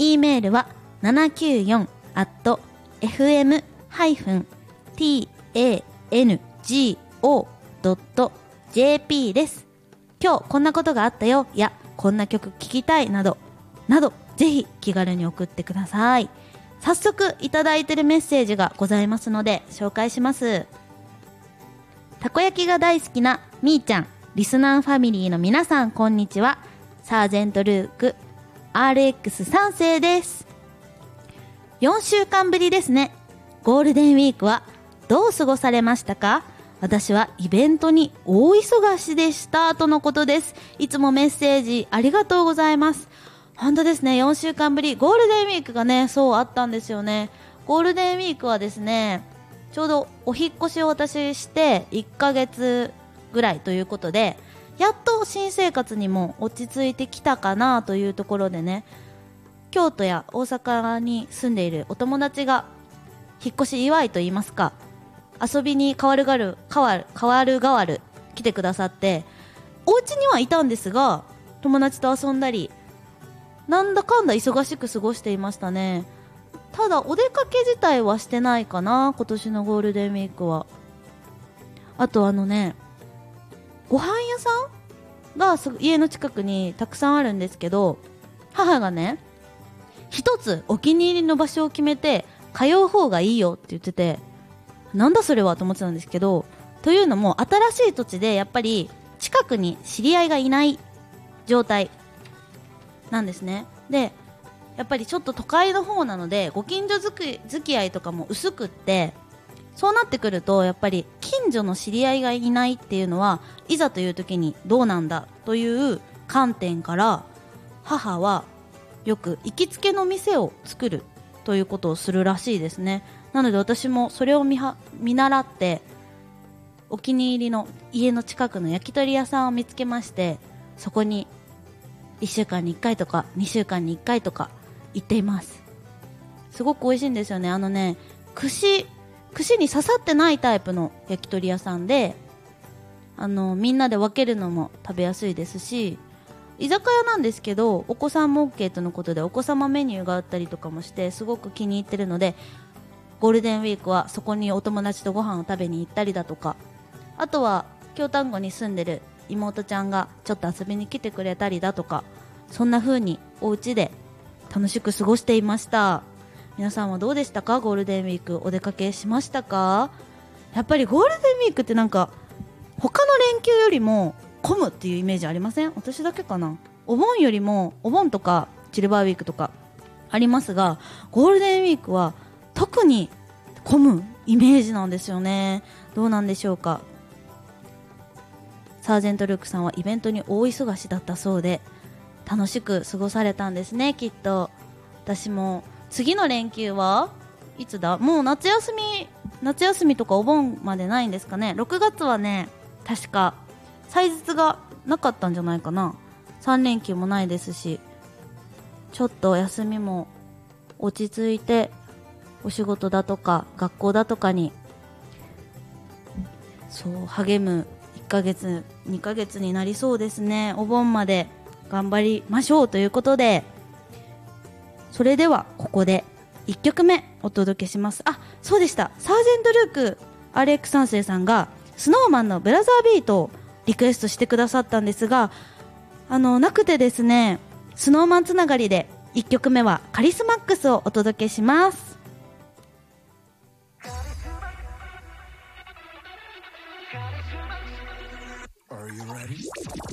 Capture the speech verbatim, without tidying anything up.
E メールはななきゅうよん アット エフエム ハイフン ティー エー エヌ ジー オー ドット ジェーピー です。今日こんなことがあったよ、いやこんな曲聴きたいなどなど、ぜひ気軽に送ってください。早速いただいているメッセージがございますので紹介します。たこ焼きが大好きなみーちゃん、リスナーファミリーの皆さん、こんにちは。サージェントルーク アールエックスさん 世です。よんしゅうかんぶりですね。ゴールデンウィークはどう過ごされましたか？私はイベントに大忙しでしたとのことです。いつもメッセージありがとうございます。本当ですね、よんしゅうかんぶり、ゴールデンウィークがね、そうあったんですよね。ゴールデンウィークはですね、ちょうどお引っ越しを私していっかげつぐらいということで、やっと新生活にも落ち着いてきたかなというところでね、京都や大阪に住んでいるお友達が引っ越し祝いといいますか、遊びに変わるがる変わる変わる変わる来てくださって、お家にはいたんですが友達と遊んだりなんだかんだ忙しく過ごしていましたね。ただお出かけ自体はしてないかな、今年のゴールデンウィークは。あとあのね、ご飯屋さんが家の近くにたくさんあるんですけど、母がね一つお気に入りの場所を決めて通う方がいいよって言ってて、なんだそれはと思ってたんですけど、というのも新しい土地でやっぱり近くに知り合いがいない状態なんですね。でやっぱりちょっと都会の方なのでご近所付き合いとかも薄くって、そうなってくるとやっぱり近所の知り合いがいないっていうのはいざという時にどうなんだという観点から、母はよく行きつけの店を作るということをするらしいですね。なので私もそれを 見, は見習ってお気に入りの家の近くの焼き鳥屋さんを見つけまして、そこにいっしゅうかんにいっかいとかにしゅうかんにいっかいとか行っています。すごく美味しいんですよね。あのね、串串に刺さってないタイプの焼き鳥屋さんで、あのみんなで分けるのも食べやすいですし、居酒屋なんですけどお子さんも OK とのことでお子様メニューがあったりとかもしてすごく気に入ってるので、ゴールデンウィークはそこにお友達とご飯を食べに行ったりだとか、あとは京丹後に住んでる妹ちゃんがちょっと遊びに来てくれたりだとか、そんな風にお家で楽しく過ごしていました。皆さんはどうでしたか？ゴールデンウィークお出かけしましたか？やっぱりゴールデンウィークってなんか他の連休よりも混むっていうイメージありません？私だけかな。お盆よりもお盆とかシルバーウィークとかありますが、ゴールデンウィークは特に混むイメージなんですよね。どうなんでしょうか。サージェントルークさんはイベントに大忙しだったそうで楽しく過ごされたんですね、きっと。私も次の連休はいつだ、もう夏休み夏休みとかお盆までないんですかね。ろくがつはね確か祭日がなかったんじゃないかな。さん連休もないですし、ちょっと休みも落ち着いてお仕事だとか学校だとかにそう励むいっかげつにかげつになりそうですね。お盆まで頑張りましょうということで、それではここでいっきょくめお届けします。あ、そうでした、サージェントルーク アールエックスさん 世さんがスノーマンのブラザービートをリクエストしてくださったんですが、あのなくてですね、スノーマンつながりでいっきょくめはカリスマックスをお届けします。 Are you ready?